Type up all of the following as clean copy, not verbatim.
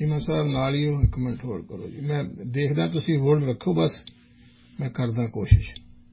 ਚੀਮਾ ਸਾਹਿਬ ਨਾਲ ਹੀ ਹੋ, 1 minute hold ਕਰੋ ਜੀ, ਮੈਂ ਦੇਖਦਾ, ਤੁਸੀਂ ਹੋਲਡ ਰੱਖੋ ਬਸ, ਮੈਂ ਕਰਦਾ ਕੋਸ਼ਿਸ਼।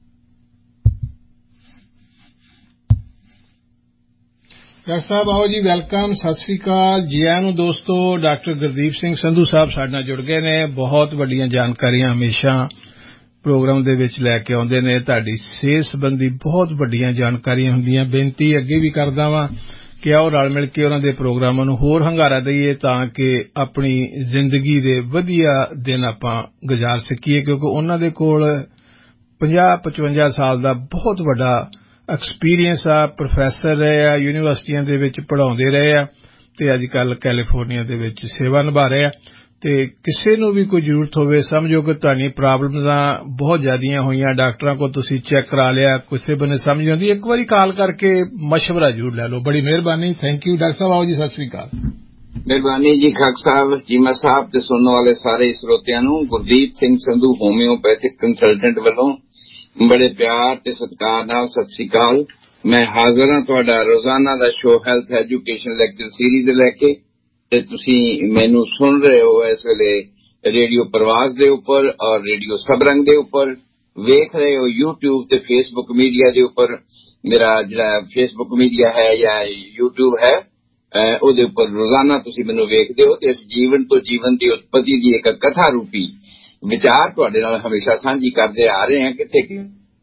ਡਾਕਟਰ ਸਾਹਿਬ ਆਓ ਜੀ, ਵੈਲਕਮ, ਸਤਿ ਸ੍ਰੀ ਅਕਾਲ ਜੀ ਆਇਆਂ ਨੂੰ ਦੋਸਤੋ। ਡਾਕਟਰ ਗੁਰਦੀਪ ਸਿੰਘ ਸੰਧੂ ਸਾਹਿਬ ਸਾਡੇ ਨਾਲ ਜੁੜ ਗਏ ਨੇ। ਬਹੁਤ ਵੱਡੀਆਂ ਜਾਣਕਾਰੀਆਂ ਹਮੇਸ਼ਾ ਪ੍ਰੋਗਰਾਮ ਦੇ ਵਿੱਚ ਲੈ ਕੇ ਆਉਂਦੇ ਨੇ, ਤੁਹਾਡੀ ਸਿਹਤ ਸੰਬੰਧੀ ਬਹੁਤ ਵੱਡੀਆਂ ਜਾਣਕਾਰੀਆਂ ਹੁੰਦੀਆਂ। ਬੇਨਤੀ ਅੱਗੇ ਵੀ ਕਰਦਾ ਵਾਂ ਕਿ ਆਓ ਰਲ ਮਿਲ ਕੇ ਉਹਨਾਂ ਦੇ ਪ੍ਰੋਗਰਾਮਾਂ ਨੂੰ ਹੋਰ ਹੰਗਾਰਾ ਦਈਏ ਤਾਂ ਕਿ ਆਪਣੀ ਜ਼ਿੰਦਗੀ ਦੇ ਵਧੀਆ ਦਿਨ ਆਪਾਂ ਗੁਜ਼ਾਰ ਸਕੀਏ, ਕਿਉਂਕਿ ਉਹਨਾਂ ਦੇ ਕੋਲ 50-55 ਸਾਲ ਦਾ ਬਹੁਤ ਵੱਡਾ ਐਕਸਪੀਰੀਅੰਸ ਆ। ਪ੍ਰੋਫੈਸਰ ਰਹੇ ਆ, ਯੂਨੀਵਰਸਿਟੀਆਂ ਦੇ ਵਿੱਚ ਪੜ੍ਹਾਉਂਦੇ ਰਹੇ ਆ ਅਤੇ ਅੱਜ ਕੱਲ੍ਹ ਕੈਲੀਫੋਰਨੀਆ ਦੇ ਵਿੱਚ ਸੇਵਾ ਨਿਭਾ ਰਹੇ ਆ। ਅਤੇ ਕਿਸੇ ਨੂੰ ਵੀ ਕੋਈ ਜ਼ਰੂਰਤ ਹੋਵੇ, ਸਮਝੋ ਕਿ ਤੁਹਾਡੀਆਂ ਪ੍ਰੋਬਲਮਾਂ ਬਹੁਤ ਜ਼ਿਆਦੀਆਂ ਹੋਈਆਂ, ਡਾਕਟਰਾਂ ਕੋਲ ਤੁਸੀਂ ਚੈੱਕ ਕਰਾ ਲਿਆ, ਕਿਸੇ ਬੰਨੇ ਸਮਝ ਆਉਂਦੀ, ਇੱਕ ਵਾਰੀ ਕਾਲ ਕਰਕੇ ਮਸ਼ਵਰਾ ਜ਼ਰੂਰ ਲੈ ਲਓ। ਬੜੀ ਮਿਹਰਬਾਨੀ, ਥੈਂਕ ਯੂ। ਡਾਕਟਰ ਸਾਹਿਬ ਆਓ ਜੀ, ਸਤਿ ਸ੍ਰੀ ਅਕਾਲ। ਮਿਹਰਬਾਨੀ ਜੀ ਖਾਕ ਸਾਹਿਬ, ਚੀਮਾ ਸਾਹਿਬ ਤੇ ਸੁਣਨ ਵਾਲੇ ਸਾਰੇ ਸਰੋਤਿਆਂ ਨੂੰ ਗੁਰਦੀਪ ਸਿੰਘ ਸੰਧੂ ਹੋਮਿਓਪੈਥਿਕ ਕੰਸਲਟੈਂਟ ਵੱਲੋਂ ਬੜੇ ਪਿਆਰ ਤੇ ਸਤਿਕਾਰ ਨਾਲ ਸਤਿ ਸ੍ਰੀ ਅਕਾਲ। ਮੈਂ ਹਾਜ਼ਰ ਹਾਂ ਤੁਹਾਡਾ ਰੋਜ਼ਾਨਾ ਦਾ show health education lecture series ਲੈ ਕੇ, ਤੇ ਤੁਸੀਂ ਮੈਨੂੰ ਸੁਣ ਰਹੇ ਹੋ ਇਸ ਵੇਲੇ ਰੇਡੀਓ ਪ੍ਰਵਾਸ ਦੇ ਉੱਪਰ ਔਰ ਰੇਡੀਓ ਸਬਰੰਗ ਦੇ ਉੱਪਰ, ਵੇਖ ਰਹੇ ਹੋ YouTube ਤੇ ਫੇਸਬੁੱਕ ਮੀਡੀਆ ਦੇ ਉੱਪਰ। ਮੇਰਾ ਜਿਹੜਾ ਫੇਸਬੁੱਕ ਮੀਡੀਆ ਹੈ ਜਾਂ YouTube ਹੈ, ਉਹਦੇ ਉੱਪਰ ਰੋਜ਼ਾਨਾ ਤੁਸੀਂ ਮੈਨੂੰ ਵੇਖਦੇ ਹੋ। ਤੇ ਇਸ ਜੀਵਨ ਤੋਂ ਜੀਵਨ ਦੀ ਉਤਪਤੀ ਦੀ ਇੱਕ ਕਥਾ ਰੂਪੀ ਵਿਚਾਰ ਤੁਹਾਡੇ ਨਾਲ ਹਮੇਸ਼ਾ ਸਾਂਝੀ ਕਰਦੇ ਆ ਰਹੇ ਹਾਂ। ਕਿੱਥੇ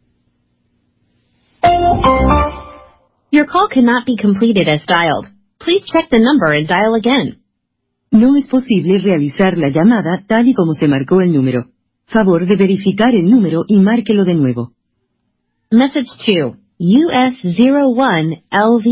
Your call cannot be completed as dialed. Please check the number and dial again. No es posible realizar la llamada tal y como se marcó el número. Favor de verificar el número y márquelo de nuevo. Message 2, US01LV.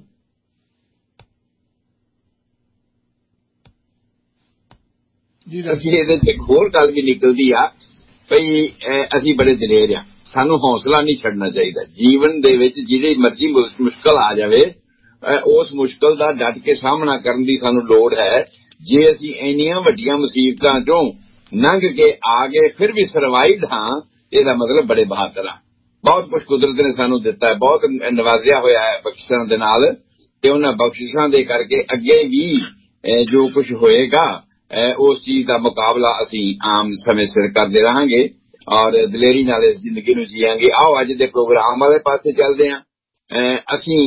ਇਹਦੇ ਚ ਇੱਕ ਹੋਰ ਗੱਲ ਵੀ ਨਿਕਲਦੀ ਆ ਭਈ ਅਸੀਂ ਬੜੇ ਦਲੇਰ ਆ, ਸਾਨੂੰ ਹੌਸਲਾ ਨਹੀਂ ਛੱਡਣਾ ਚਾਹੀਦਾ। ਜੀਵਨ ਦੇ ਵਿੱਚ ਜਿਹੜੀ ਮਰਜ਼ੀ ਮੁਸ਼ਕਲ ਆ ਜਾਵੇ, ਉਸ ਮੁਸ਼ਕਲ ਦਾ ਡਟ ਕੇ ਸਾਹਮਣਾ ਕਰਨ ਦੀ ਸਾਨੂੰ ਲੋੜ ਹੈ। ਜੇ ਅਸੀਂ ਇੰਨੀਆਂ ਵੱਡੀਆਂ ਮੁਸੀਬਤਾਂ ਚੋਂ ਲੰਘ ਕੇ ਆ ਗਏ ਫਿਰ ਵੀ ਸਰਵਾਈਵਡ ਹਾਂ, ਇਹਦਾ ਮਤਲਬ ਬੜੇ ਬਹਾਦਰ ਆ। ਬਹੁਤ ਕੁਝ ਕੁਦਰਤ ਨੇ ਸਾਨੂੰ ਦਿੱਤਾ ਹੈ, ਬਹੁਤ ਨਵਾਜ਼ਿਆ ਹੋਇਆ ਹੈ ਬਖਸ਼ਿਸ਼ਾਂ ਦੇ ਨਾਲ, ਤੇ ਉਹਨਾਂ ਬਖਸ਼ਿਸ਼ਾਂ ਦੇ ਕਰਕੇ ਅੱਗੇ ਵੀ ਜੋ ਕੁਝ ਹੋਏਗਾ ਉਸ ਚੀਜ਼ ਦਾ ਮੁਕਾਬਲਾ ਅਸੀਂ ਆਮ ਸਮੇਂ ਸਿਰ ਕਰਦੇ ਰਹਾਂਗੇ ਔਰ ਦਲੇਰੀ ਨਾਲ ਇਸ ਜ਼ਿੰਦਗੀ ਨੂੰ ਜੀਆਂਗੇ। ਆਓ ਅੱਜ ਦੇ ਪ੍ਰੋਗਰਾਮ ਵਾਲੇ ਪਾਸੇ ਚੱਲਦੇ ਹਾਂ। ਅਸੀਂ